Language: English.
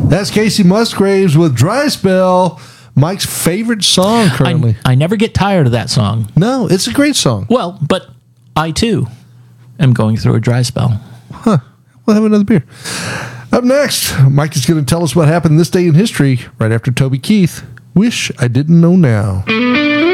That's Casey Musgraves with Dry Spell, Mike's favorite song currently. I never get tired of that song. No, it's a great song. Well, but I too am going through a dry spell. Huh. We'll have another beer. Up next, Mike is going to tell us what happened this day in history right after Toby Keith. Wish I Didn't Know Now.